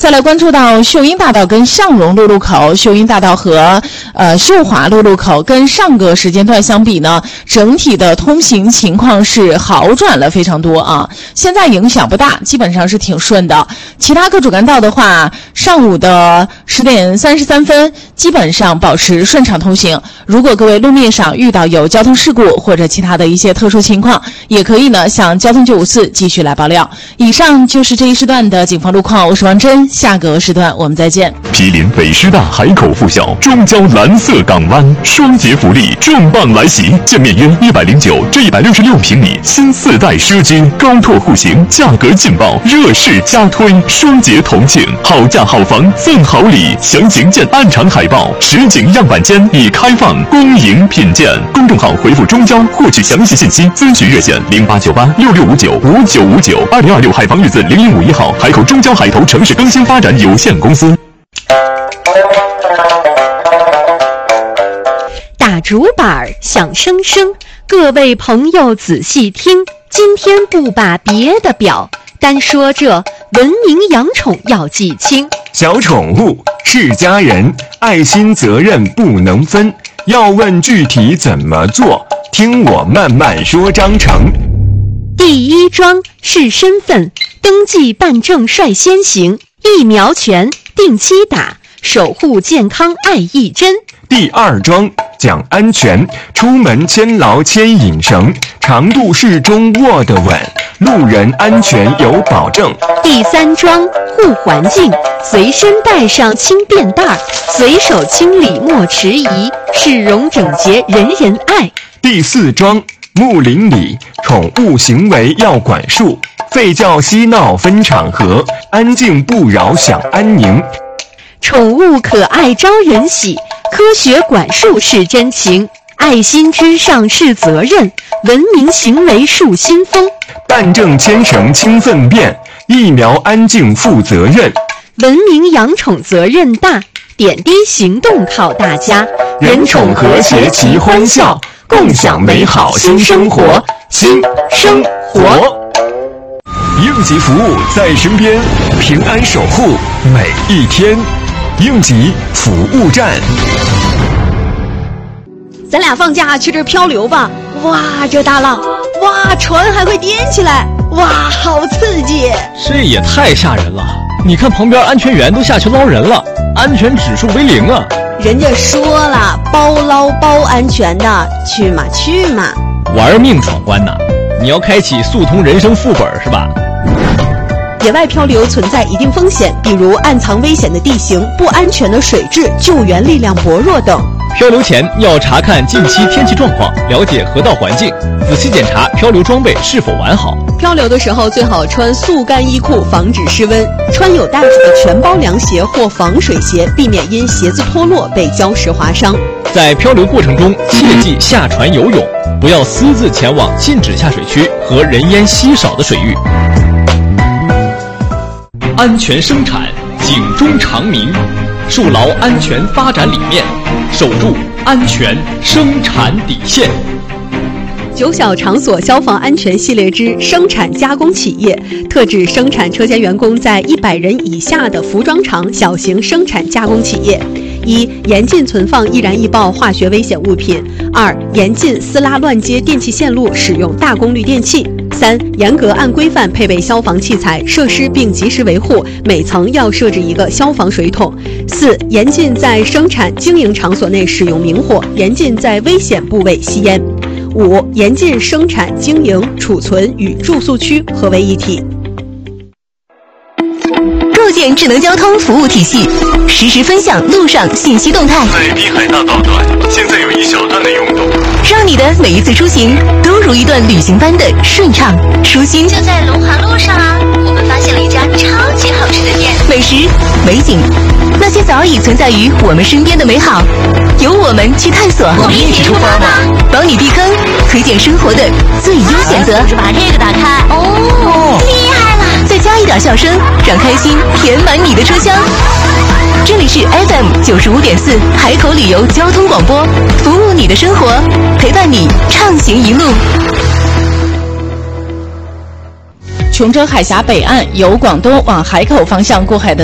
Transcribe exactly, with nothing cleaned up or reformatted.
再来关注到秀英大道跟向荣路路口，秀英大道和呃秀华路路口跟上个时间段相比呢，整体的通行情况是好转了非常多啊，现在影响不大，基本上是挺顺的。其他各主干道的话，上午的十点三十三分基本上保持顺畅通行。如果各位路面上遇到有交通事故或者其他的一些特殊情况，也可以呢向交通九五四继续来爆料。以上就是这一时段的警方路况，我是王真，下个时段我们再见。 毗邻北师大海口附小中交蓝色港湾，双节福利重磅来袭，建面约一百零九至一百六十六平米新四代奢居高拓户型，价格劲爆，热势加推，双节同庆，好价好房赠好礼，详情见暗场海报。实景样板间已开放，恭迎品鉴。公众号回复中交获取详细信息，咨询热线零八九八六六五九五九五九。二零二六海防日子零零五一号，海口中交海投城市更新发展有限公司。 打竹板响声声，各位朋友仔细听，今天不把别的表，单说这文明养宠要记清。 小宠物是家人，爱心责任不能分，要问具体怎么做，听我慢慢说章程。 第一桩是身份登记办证率先行，疫苗权定期打，守护健康爱一针。 第二桩讲安全，出门牵牢牵引绳，长度适中握得稳，路人安全有保证。 第三桩护环境，随身带上轻便袋，随手清理莫迟疑，市容整洁人人爱。 第四桩睦邻里，宠物行为要管束，吠叫嬉闹分场合，安静不扰享安宁。 宠物可爱招人喜，科学管束是真情，爱心之上是责任，文明行为树新风。 办证牵绳清粪便，疫苗安静负责任。 文明养宠责任大，点滴行动靠大家， 人宠和谐齐欢笑，共享美好新生活，新生活。应急服务在身边，平安守护每一天。应急服务站。 咱俩放假去这儿漂流吧！哇，这大浪，哇，船还会颠起来，哇，好刺激！ 这也太吓人了！你看旁边安全员都下去捞人了，安全指数为零啊！ 人家说了，包捞包安全的，去嘛去嘛！ 玩命闯关呐！你要开启速通人生副本是吧？ 野外漂流存在一定风险，比如暗藏危险的地形、不安全的水质、救援力量薄弱等。 漂流前要查看近期天气状况，了解河道环境，仔细检查漂流装备是否完好。 漂流的时候最好穿速干衣裤，防止失温；穿有袋子的全包凉鞋或防水鞋，避免因鞋子脱落被礁石划伤。 在漂流过程中，切忌下船游泳，不要私自前往禁止下水区和人烟稀少的水域。安全生产，警钟长鸣，树牢安全发展理念，守住安全生产底线。 九小场所消防安全系列之生产加工企业，特指生产车间员工在一百人以下的服装厂小型生产加工企业。一、严禁存放易燃易爆化学危险物品；二、严禁撕拉乱接电气线路，使用大功率电器；三、严格按规范配备消防器材设施并及时维护，每层要设置一个消防水桶；四、严禁在生产经营场所内使用明火，严禁在危险部位吸烟；五、严禁生产经营、储存与住宿区合为一体。 构建智能交通服务体系，实时分享路上信息动态。 在滨海大道段，现在有一小段的拥堵， 让你的每一次出行都如一段旅行般的顺畅舒心。 就在龙华路上啊，我们发现了一家超级好吃的店， 美食、美景，那些早已存在于我们身边的美好，由我们去探索。 我们一起出发吧！ 帮你避坑，推荐生活的最优选择。 就把这个打开，哦，厉害了！ 再加一点笑声，让开心填满你的车厢。这里是 F M 九十五点四海口旅游交通广播，服务你的生活，陪伴你畅行一路。 琼州海峡北岸由广东往海口方向过海的